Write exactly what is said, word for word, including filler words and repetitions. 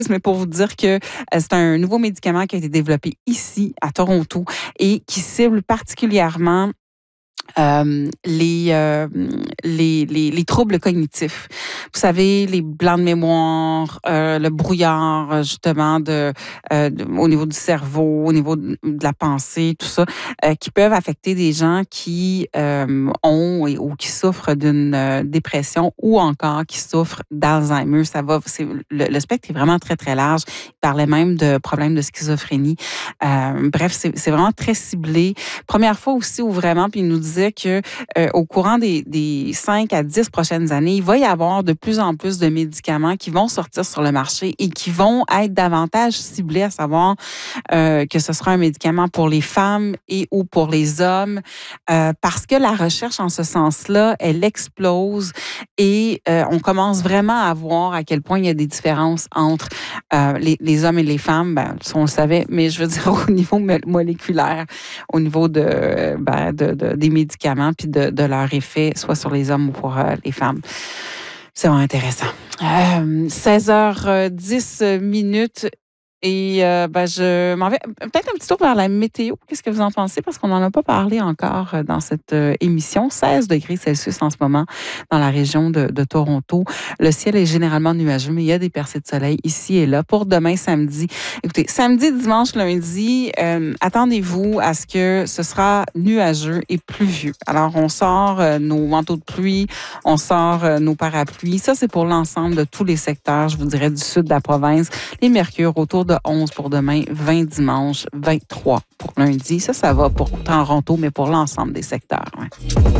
mais pour vous dire que euh, c'est un nouveau médicament qui a été développé ici, à Toronto, et qui cible particulièrement Euh, les, euh, les, les, les troubles cognitifs. Vous savez, les blancs de mémoire, euh, le brouillard, justement, de, euh, de, au niveau du cerveau, au niveau de, de la pensée, tout ça, euh, qui peuvent affecter des gens qui euh, ont et, ou qui souffrent d'une euh, dépression ou encore qui souffrent d'Alzheimer. Ça va, c'est, le, le spectre est vraiment très, très large. Il parlait même de problèmes de schizophrénie. Euh, bref, c'est, c'est vraiment très ciblé. Première fois aussi où vraiment, puis il nous disait que euh, au courant des, des cinq à dix prochaines années, il va y avoir de plus en plus de médicaments qui vont sortir sur le marché et qui vont être davantage ciblés, à savoir euh, que ce sera un médicament pour les femmes et ou pour les hommes, euh, parce que la recherche en ce sens-là, elle explose et euh, on commence vraiment à voir à quel point il y a des différences entre euh, les, les hommes et les femmes. Ben, ça, on le savait, mais je veux dire au niveau moléculaire, au niveau de, ben, de, de des médicaments puis de, de leur effet, soit sur les hommes ou pour euh, les femmes. C'est vraiment intéressant. Euh, seize heures dix minutes. Et euh, ben, je m'en vais peut-être un petit tour vers la météo. Qu'est-ce que vous en pensez? Parce qu'on n'en a pas parlé encore dans cette euh, émission. seize degrés Celsius en ce moment dans la région de, de Toronto. Le ciel est généralement nuageux, mais il y a des percées de soleil ici et là. Pour demain, samedi. Écoutez, samedi, dimanche, lundi, euh, attendez-vous à ce que ce sera nuageux et pluvieux. Alors, on sort euh, nos manteaux de pluie, on sort euh, nos parapluies. Ça, c'est pour l'ensemble de tous les secteurs, je vous dirais, du sud de la province. Les mercures autour de onze pour demain, vingt dimanche, vingt-trois pour lundi. Ça, ça va pour Toronto, mais pour l'ensemble des secteurs. Ouais.